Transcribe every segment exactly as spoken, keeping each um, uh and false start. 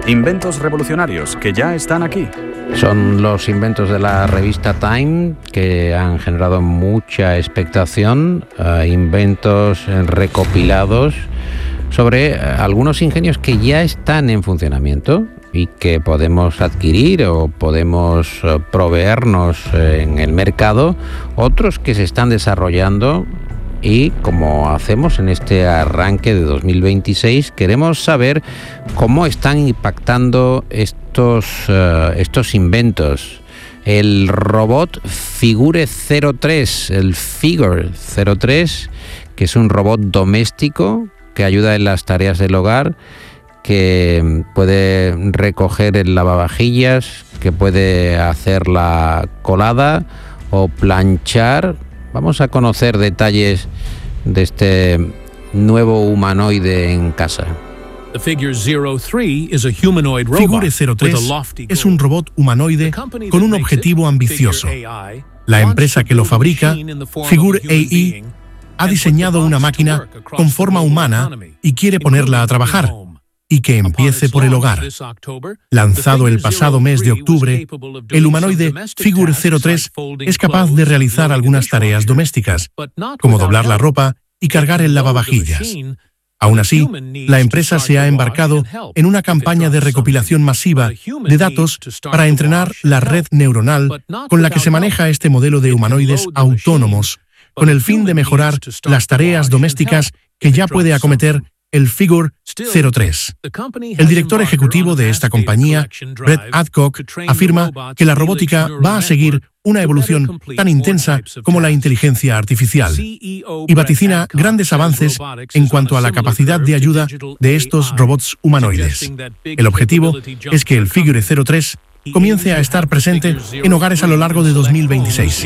Inventos revolucionarios que ya están aquí. Son los inventos de la revista Time que han generado mucha expectación, uh, inventos recopilados sobre uh, algunos ingenios que ya están en funcionamiento y que podemos adquirir o podemos uh, proveernos uh, en el mercado, otros que se están desarrollando. Y como hacemos en este arranque de dos mil veintiséis, queremos saber cómo están impactando estos, uh, estos inventos. El robot Figure cero tres, el Figure cero tres, que es un robot doméstico que ayuda en las tareas del hogar, que puede recoger el lavavajillas, que puede hacer la colada o planchar. Vamos a conocer detalles de este nuevo humanoide en casa. Figure cero tres es un robot humanoide con un objetivo ambicioso. La empresa que lo fabrica, Figure A I, ha diseñado una máquina con forma humana y quiere ponerla a trabajar, y que empiece por el hogar. Lanzado el pasado mes de octubre, el humanoide Figure cero tres es capaz de realizar algunas tareas domésticas, como doblar la ropa y cargar el lavavajillas. Aún así, la empresa se ha embarcado en una campaña de recopilación masiva de datos para entrenar la red neuronal con la que se maneja este modelo de humanoides autónomos, con el fin de mejorar las tareas domésticas que ya puede acometer el Figure cero tres. El director ejecutivo de esta compañía, Brett Adcock, afirma que la robótica va a seguir una evolución tan intensa como la inteligencia artificial y vaticina grandes avances en cuanto a la capacidad de ayuda de estos robots humanoides. El objetivo es que el Figure cero tres comience a estar presente en hogares a lo largo de dos mil veintiséis.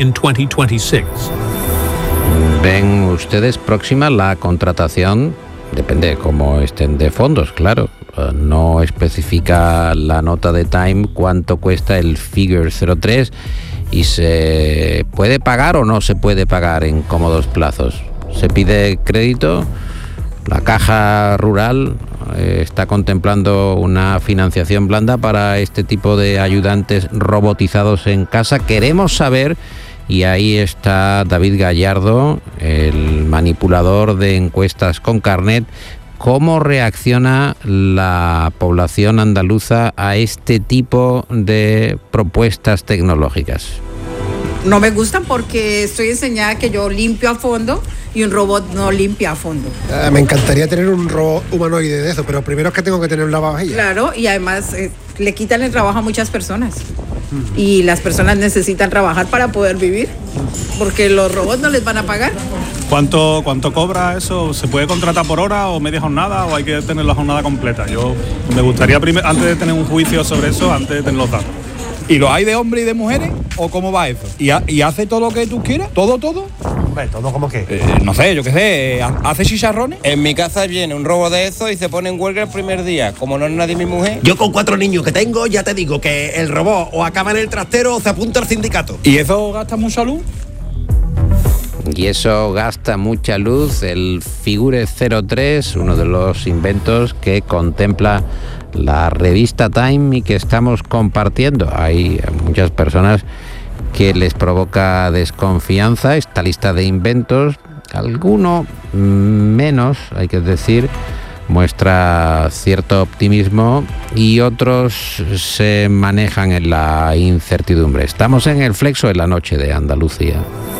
¿Ven ustedes próxima la contratación? Depende de cómo estén de fondos, claro. No especifica la nota de Time cuánto cuesta el Figure cero tres y se puede pagar o no se puede pagar en cómodos plazos. ¿Se pide crédito? La Caja Rural eh, está contemplando una financiación blanda para este tipo de ayudantes robotizados en casa. Queremos saber. Y ahí está David Gallardo, el manipulador de encuestas con Carnet. ¿Cómo reacciona la población andaluza a este tipo de propuestas tecnológicas? No me gustan porque estoy enseñada que yo limpio a fondo y un robot no limpia a fondo. Eh, me encantaría tener un robot humanoide de eso, pero primero es que tengo que tener un lavavajillas. Claro, y además eh, le quitan el trabajo a muchas personas. Uh-huh. Y las personas necesitan trabajar para poder vivir, porque los robots no les van a pagar. ¿Cuánto, cuánto cobra eso? ¿Se puede contratar por hora o media jornada o hay que tener la jornada completa? Yo me gustaría, primer, antes de tener un juicio sobre eso, antes de tener los datos. ¿Y lo hay de hombres y de mujeres? ¿O cómo va eso? ¿Y, ha, y hace todo lo que tú quieras? ¿Todo, todo? Hombre, ¿todo como qué? Eh, no sé, yo qué sé. ¿Hace chicharrones? En mi casa viene un robo de eso y se pone en huelga el primer día. Como no es nadie mi mujer. Yo con cuatro niños que tengo, ya te digo que el robot o acaba en el trastero o se apunta al sindicato. ¿Y eso gasta mucha luz? Y eso gasta mucha luz. El Figure cero tres, uno de los inventos que contempla la revista Time y que estamos compartiendo. Hay muchas personas que les provoca desconfianza esta lista de inventos. Alguno menos, hay que decir, muestra cierto optimismo y otros se manejan en la incertidumbre. Estamos en el Flexo de la noche de Andalucía.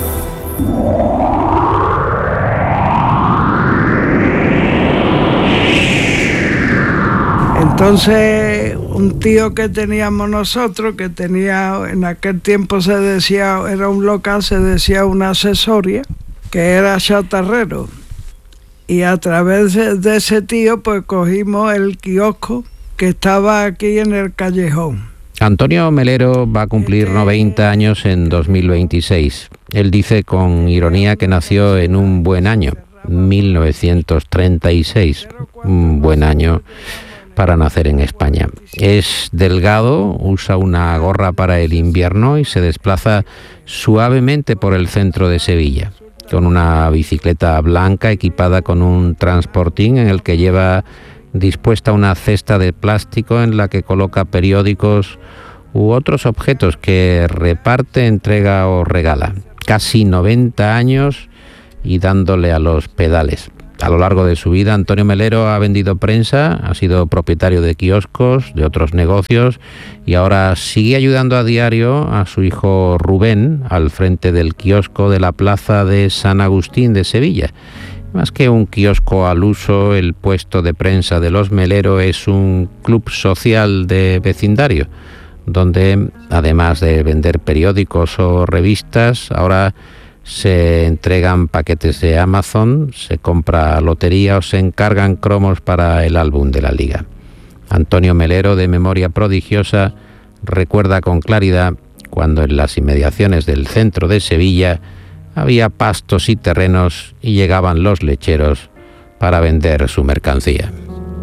Entonces, un tío que teníamos nosotros, que tenía, en aquel tiempo se decía, era un local, se decía una asesoría, que era chatarrero. Y a través de ese tío, pues cogimos el kiosco que estaba aquí en el callejón. Antonio Melero va a cumplir noventa años en dos mil veintiséis. Él dice con ironía que nació en un buen año, mil novecientos treinta y seis. Un buen año para nacer en España. Es delgado, usa una gorra para el invierno y se desplaza suavemente por el centro de Sevilla, con una bicicleta blanca equipada con un transportín en el que lleva dispuesta una cesta de plástico en la que coloca periódicos u otros objetos que reparte, entrega o regala. Casi noventa años y dándole a los pedales. A lo largo de su vida, Antonio Melero ha vendido prensa, ha sido propietario de kioscos, de otros negocios, y ahora sigue ayudando a diario a su hijo Rubén al frente del kiosco de la plaza de San Agustín de Sevilla. Más que un kiosco al uso, el puesto de prensa de los Melero es un club social de vecindario, donde además de vender periódicos o revistas, ahora se entregan paquetes de Amazon, se compra lotería o se encargan cromos para el álbum de la Liga. Antonio Melero, de memoria prodigiosa, recuerda con claridad cuando en las inmediaciones del centro de Sevilla había pastos y terrenos y llegaban los lecheros para vender su mercancía.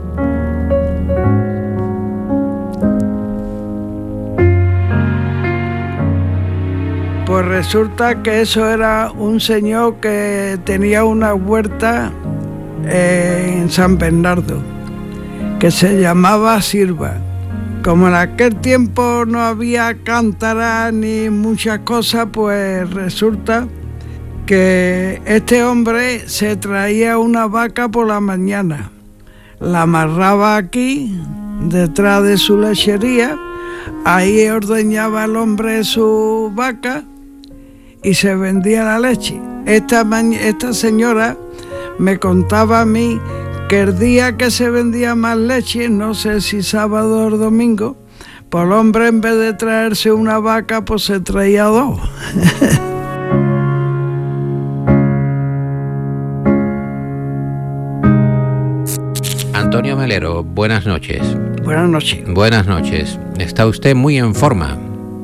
Pues resulta que eso era un señor que tenía una huerta en San Bernardo, que se llamaba Silva. Como en aquel tiempo no había cántara ni muchas cosas, pues resulta que este hombre se traía una vaca por la mañana, la amarraba aquí, detrás de su lechería, ahí ordeñaba el hombre su vaca y se vendía la leche. Esta, esta señora me contaba a mí que el día que se vendía más leche, no sé si sábado o domingo, pues el hombre en vez de traerse una vaca, pues se traía dos. Antonio Melero, buenas noches. Buenas noches. Buenas noches. Está usted muy en forma.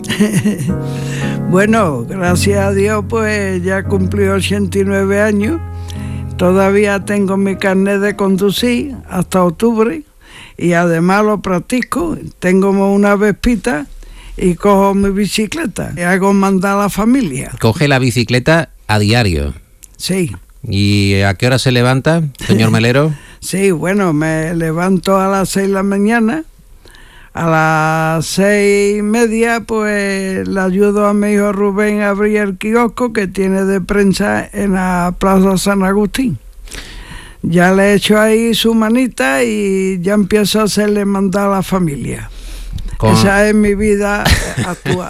Bueno, gracias a Dios, pues ya cumplí ochenta y nueve años. Todavía tengo mi carnet de conducir hasta octubre y además lo practico. Tengo una Vespita y cojo mi bicicleta y hago mandar a la familia. ¿Coge la bicicleta a diario? Sí. ¿Y a qué hora se levanta, señor Melero? Sí, bueno, me levanto a las seis de la mañana. A las seis y media, pues le ayudo a mi hijo Rubén a abrir el kiosco que tiene de prensa en la Plaza San Agustín. Ya le he hecho ahí su manita y ya empiezo a hacerle mandar a la familia. Con... Esa es mi vida actual.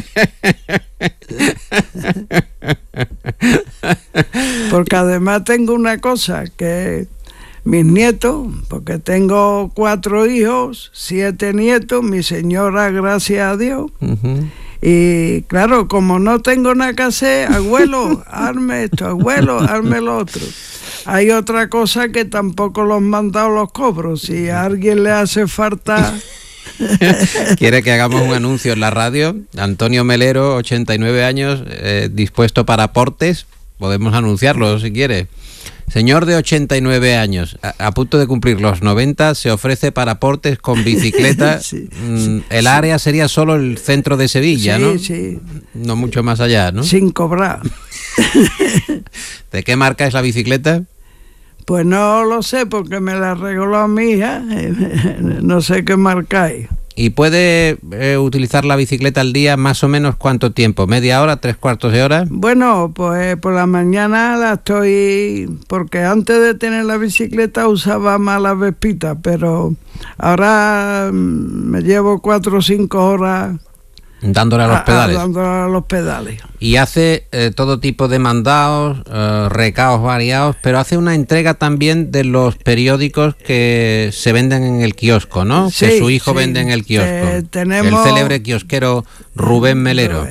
Porque además tengo una cosa que... Mis nietos, porque tengo cuatro hijos, siete nietos, mi señora, gracias a Dios. Uh-huh. Y claro, como no tengo nada que hacer, abuelo, arme esto, abuelo, arme lo otro. Hay otra cosa que tampoco los mandado los cobro. Si a alguien le hace falta... ¿Quiere que hagamos un anuncio en la radio? Antonio Melero, ochenta y nueve años, eh, dispuesto para aportes. Podemos anunciarlo si quiere. Señor de ochenta y nueve años, a, a punto de cumplir los noventa, se ofrece para aportes con bicicleta. Sí, mm, el sí. área sería solo el centro de Sevilla, sí, ¿no? Sí, no mucho más allá, ¿no? Sin cobrar. ¿De qué marca es la bicicleta? Pues no lo sé, porque me la regaló mi hija. No sé qué marca es. ¿Y puede eh, utilizar la bicicleta al día más o menos cuánto tiempo? ¿Media hora, tres cuartos de hora? Bueno, pues por la mañana la estoy... Porque antes de tener la bicicleta usaba más la Vespita, pero ahora me llevo cuatro o cinco horas... Dándole a los pedales. A, a, dándole a los pedales. Y hace eh, todo tipo de mandados, eh, recados variados, pero hace una entrega también de los periódicos que se venden en el kiosco, ¿no? Sí, que su hijo sí. vende en el kiosco. Eh, tenemos... El célebre kiosquero Rubén Melero.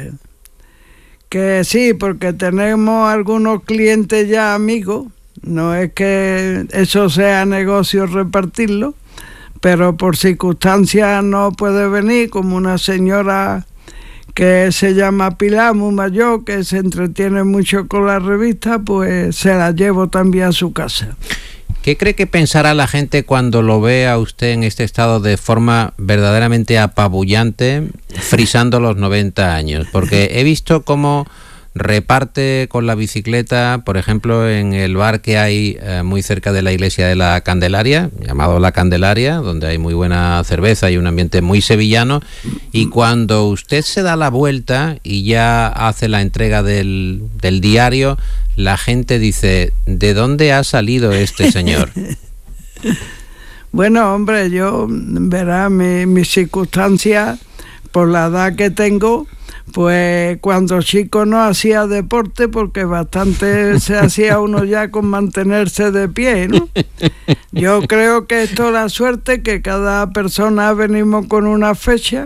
Que sí, porque tenemos algunos clientes ya amigos. No es que eso sea negocio repartirlo, pero por circunstancias no puede venir, como una señora que se llama Pilar, muy mayor, que se entretiene mucho con la revista, pues se la llevo también a su casa. ¿Qué cree que pensará la gente cuando lo ve a usted en este estado de forma verdaderamente apabullante, frisando los noventa años? Porque he visto cómo reparte con la bicicleta, por ejemplo, en el bar que hay eh, muy cerca de la iglesia de la Candelaria, llamado La Candelaria, donde hay muy buena cerveza y un ambiente muy sevillano, y cuando usted se da la vuelta y ya hace la entrega del, del diario, la gente dice, ¿de dónde ha salido este señor? Bueno, hombre, yo, verá, mi, mis circunstancias, por la edad que tengo, pues cuando chico no hacía deporte, porque bastante se hacía uno ya con mantenerse de pie, ¿no? Yo creo que esto es la suerte, que cada persona venimos con una fecha,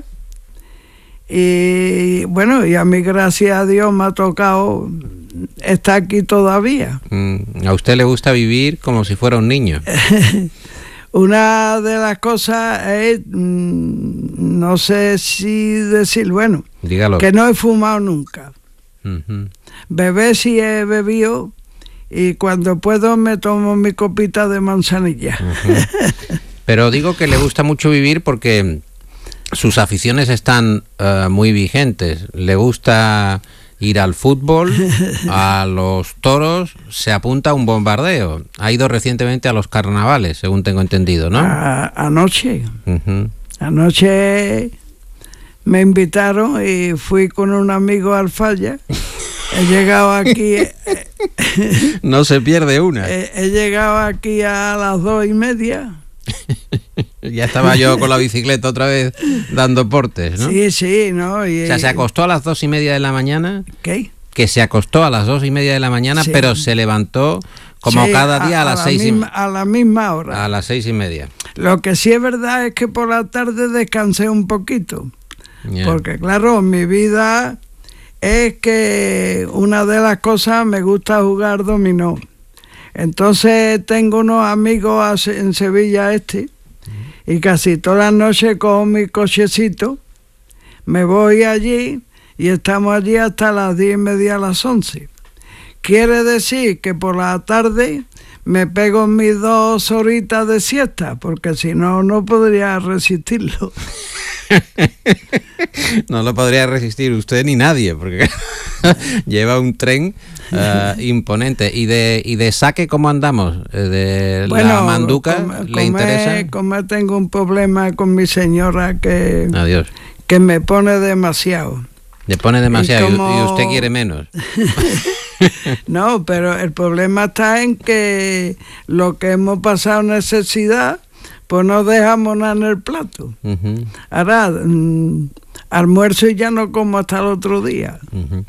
y bueno, y a mí, gracias a Dios, me ha tocado estar aquí todavía. Mm, ¿a usted le gusta vivir como si fuera un niño? Una de las cosas es, mmm, no sé si decir, bueno, dígalo, que no he fumado nunca. Uh-huh. Beber sí he bebido, y cuando puedo me tomo mi copita de manzanilla. Uh-huh. Pero digo que le gusta mucho vivir porque sus aficiones están uh, muy vigentes. Le gusta ir al fútbol, a los toros, se apunta a un bombardeo. Ha ido recientemente a los carnavales, según tengo entendido, ¿no? A, anoche. Uh-huh. Anoche me invitaron y fui con un amigo al Falla. He llegado aquí... Eh, no se pierde una. He, he llegado aquí a las dos y media. Ya estaba yo con la bicicleta otra vez dando portes, ¿no? Sí, sí, ¿no? Y, o sea, se acostó a las dos y media de la mañana. ¿Qué? Que se acostó a las dos y media de la mañana, sí, pero se levantó como sí, cada día a, a las a seis misma, y a la misma hora. A las seis y media. Lo que sí es verdad es que por la tarde descansé un poquito. Yeah. Porque claro, mi vida es que una de las cosas, me gusta jugar dominó. Entonces tengo unos amigos en Sevilla Este, y casi todas las noches cojo mi cochecito, me voy allí y estamos allí hasta las diez y media, a las once. Quiere decir que por la tarde me pego mis dos horitas de siesta, porque si no, no podría resistirlo. No lo podría resistir usted ni nadie, porque lleva un tren uh, imponente. ¿Y de y de saque cómo andamos? ¿De bueno, la manduca come, le come, interesa? Como tengo un problema con mi señora que, Adiós. que me pone demasiado. Le pone demasiado y, como... y usted quiere menos. No, pero el problema está en que lo que hemos pasado necesidad, pues no dejamos nada en el plato. Uh-huh. Ahora, mmm, almuerzo y ya no como hasta el otro día. Uh-huh.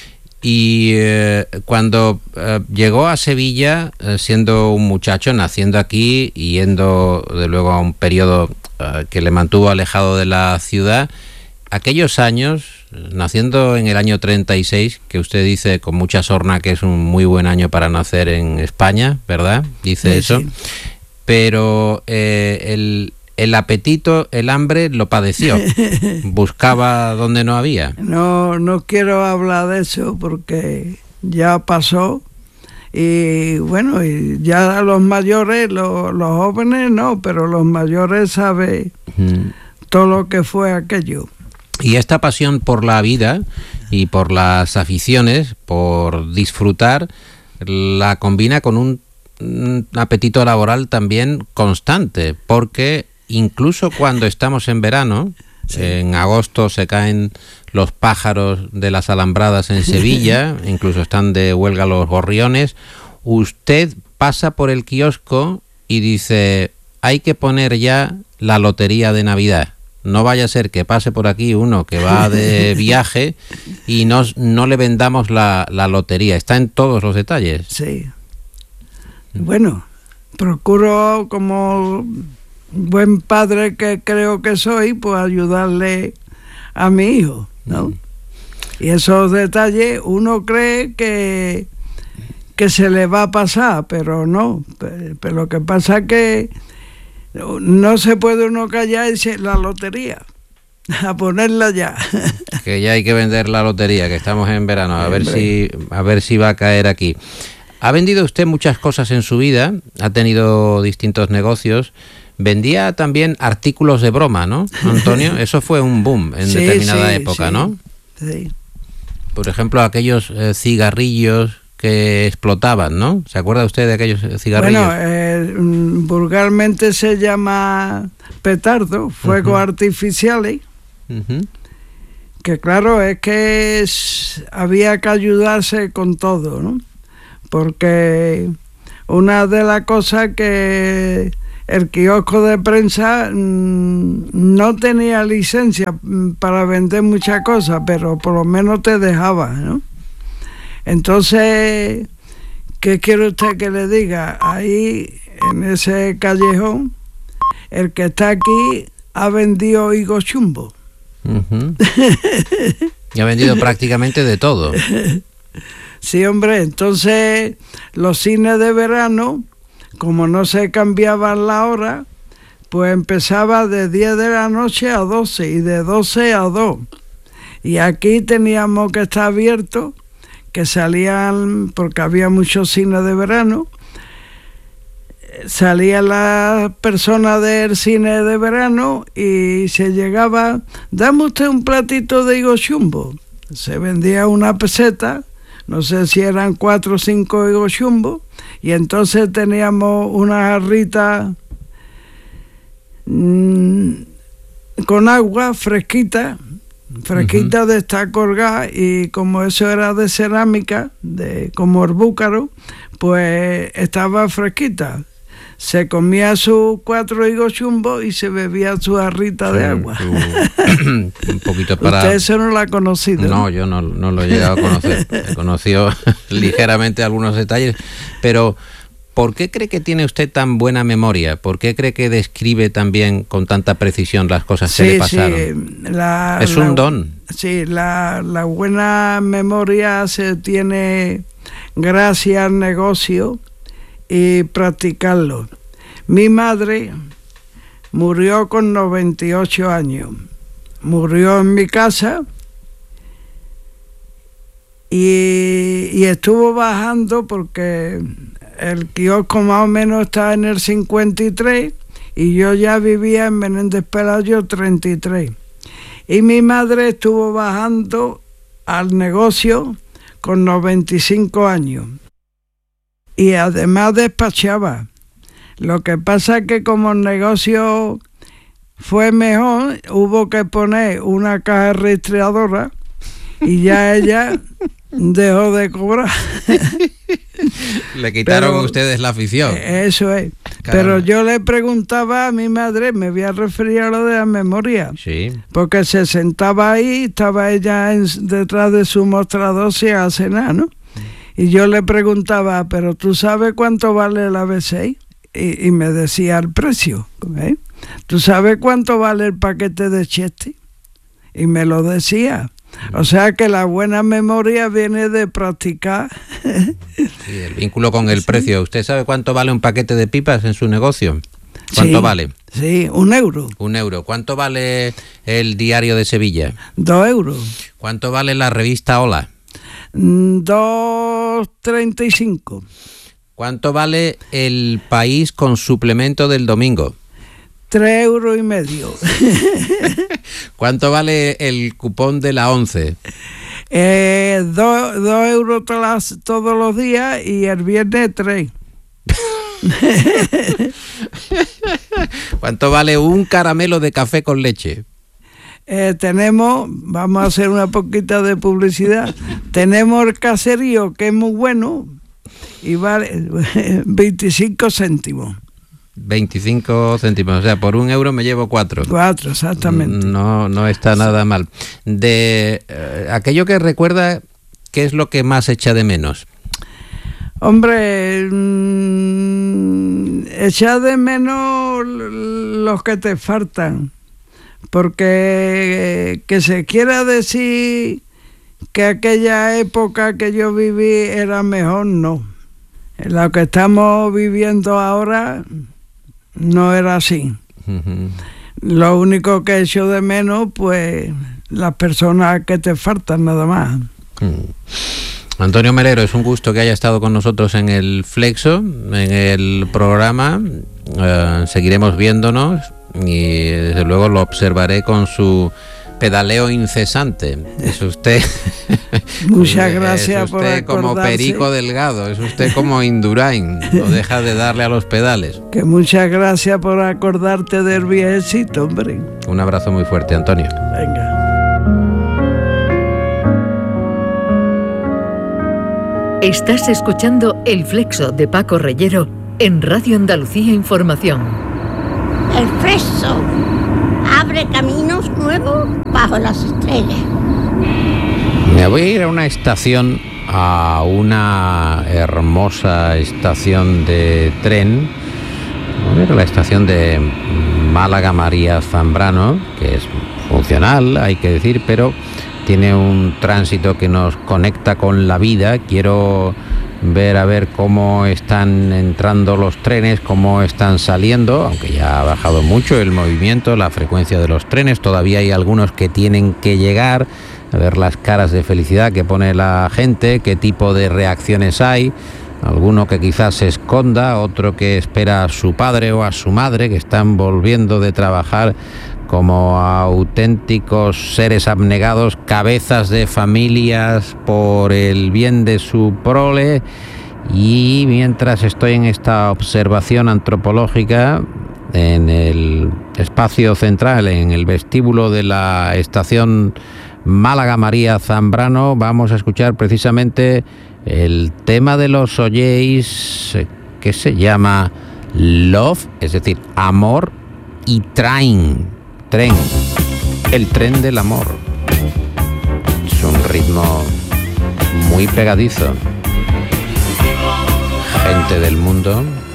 Y eh, cuando eh, llegó a Sevilla, eh, siendo un muchacho, naciendo aquí y yendo de luego a un periodo eh, que le mantuvo alejado de la ciudad, aquellos años, naciendo en el año treinta y seis, que usted dice con mucha sorna que es un muy buen año para nacer en España, ¿verdad? Dice sí, eso. Sí. Pero eh, el, el apetito, el hambre lo padeció. Buscaba donde no había. No, no quiero hablar de eso porque ya pasó. Y bueno, y ya los mayores, los, los jóvenes no, pero los mayores saben uh-huh. todo lo que fue aquello. Y esta pasión por la vida y por las aficiones, por disfrutar, la combina con un, un apetito laboral también constante, porque incluso cuando estamos en verano, sí. en agosto se caen los pájaros de las alambradas en Sevilla, incluso están de huelga los gorriones, usted pasa por el kiosco y dice, hay que poner ya la lotería de Navidad. No vaya a ser que pase por aquí uno que va de viaje y no, no le vendamos la, la lotería. Está en todos los detalles. Sí. Bueno, procuro, como buen padre que creo que soy, pues ayudarle a mi hijo, ¿no? Mm. Y esos detalles uno cree que, que se le va a pasar, pero no. Pero lo que pasa es que no se puede uno callar y decir la lotería, a ponerla ya. Que ya hay que vender la lotería, que estamos en verano, a ver si a ver si va a caer aquí. Ha vendido usted muchas cosas en su vida, ha tenido distintos negocios. Vendía también artículos de broma, ¿no, Antonio? Eso fue un boom en sí, determinada sí, época, sí, ¿no? Sí. por ejemplo, aquellos eh, cigarrillos que explotaban, ¿no? ¿Se acuerda usted de aquellos cigarrillos? Bueno, eh, vulgarmente se llama petardo, fuegos uh-huh. artificiales, uh-huh. que claro, es que es, había que ayudarse con todo, ¿no? Porque una de las cosas que el kiosco de prensa mmm, no tenía licencia para vender muchas cosas, pero por lo menos te dejaba, ¿no? Entonces, ¿qué quiere usted que le diga? Ahí, en ese callejón, el que está aquí ha vendido higo chumbo. Uh-huh. Y ha vendido prácticamente de todo. Sí, hombre, entonces los cines de verano, como no se cambiaban la hora, pues empezaba de diez de la noche a doce y de doce a dos. Y aquí teníamos que estar abiertos, que salían, porque había muchos cines de verano, salían las personas del cine de verano y se llegaba, dame usted un platito de higo chumbo. Se vendía una peseta, no sé si eran cuatro o cinco higo chumbo, y entonces teníamos una jarrita mmm, con agua fresquita, fresquita uh-huh. de estar colgada, y como eso era de cerámica, de como el búcaro, pues estaba fresquita. Se comía sus cuatro higos chumbo y se bebía su jarrita sí, de agua. Su, un poquito para... Usted eso no lo ha conocido. No, yo no, no lo he llegado a conocer. He conocido ligeramente algunos detalles, pero ¿por qué cree que tiene usted tan buena memoria? ¿Por qué cree que describe tan bien, con tanta precisión, las cosas sí, que le pasaron? Sí, la, es la, un don. Sí, la, la buena memoria se tiene gracias al negocio y practicarlo. Mi madre murió con noventa y ocho años. Murió en mi casa y, y estuvo bajando porque el kiosco más o menos estaba en el cincuenta y tres y yo ya vivía en Menéndez Pelayo treinta y tres. Y mi madre estuvo bajando al negocio con noventa y cinco años. Y además despachaba. Lo que pasa es que como el negocio fue mejor, hubo que poner una caja registradora y ya ella dejó de cobrar. Le quitaron Pero, ustedes la afición. Eso es. Caramba. Pero yo le preguntaba a mi madre, me voy a referir a lo de la memoria. Sí. Porque se sentaba ahí, estaba ella en, detrás de su mostrador sin hacer nada, ¿no? Y yo le preguntaba, ¿pero tú sabes cuánto vale la B seis? Y, y me decía el precio. ¿eh? ¿Tú sabes cuánto vale el paquete de Cheste? Y me lo decía. O sea que la buena memoria viene de practicar. Sí, el vínculo con el sí. precio. ¿Usted sabe cuánto vale un paquete de pipas en su negocio? ¿Cuánto sí, vale? Sí, un euro. Un euro. ¿Cuánto vale el Diario de Sevilla? Dos euros. ¿Cuánto vale la revista Hola? Dos treinta y cinco. ¿Cuánto vale El País con suplemento del domingo? Tres euros y medio. ¿Cuánto vale el cupón de la once? Eh, dos, dos euros todas, todos los días y el viernes tres. ¿Cuánto vale un caramelo de café con leche? Eh, tenemos, vamos a hacer una poquita de publicidad, tenemos el caserío que es muy bueno y vale veinticinco céntimos. veinticinco céntimos, o sea, por un euro me llevo cuatro. Cuatro, exactamente. No, no está nada mal. De eh, aquello que recuerda, ¿qué es lo que más echa de menos? Hombre, mmm, echa de menos los que te faltan, porque que se quiera decir que aquella época que yo viví era mejor, no. Lo que estamos viviendo ahora no era así. Uh-huh. Lo único que echo de menos, pues, las personas que te faltan, nada más. Uh-huh. Antonio Melero, es un gusto que haya estado con nosotros en el Flexo, en el programa. Uh, seguiremos viéndonos y desde luego lo observaré con su pedaleo incesante. Es usted... Muchas gracias por acordarse. Es usted como Perico Delgado, es usted como Indurain, no deja de darle a los pedales. Que muchas gracias por acordarte del viejecito, hombre. Un abrazo muy fuerte, Antonio. Venga. Estás escuchando El Flexo de Paco Reyero en Radio Andalucía Información. El Flexo abre caminos nuevos bajo las estrellas. Me voy a ir a una estación, a una hermosa estación de tren. Voy a ir a la estación de Málaga María Zambrano, que es funcional, hay que decir, pero tiene un tránsito que nos conecta con la vida. Quiero ver a ver cómo están entrando los trenes, cómo están saliendo, aunque ya ha bajado mucho el movimiento, la frecuencia de los trenes. Todavía hay algunos que tienen que llegar, a ver las caras de felicidad que pone la gente, qué tipo de reacciones hay. Alguno que quizás se esconda, otro que espera a su padre o a su madre, que están volviendo de trabajar como auténticos seres abnegados, cabezas de familias por el bien de su prole. Y mientras estoy en esta observación antropológica, en el espacio central, en el vestíbulo de la estación Málaga María Zambrano, vamos a escuchar precisamente el tema de los oyéis, que se llama Love, es decir, amor y train. Tren, el tren del amor. Es un ritmo muy pegadizo. Gente del mundo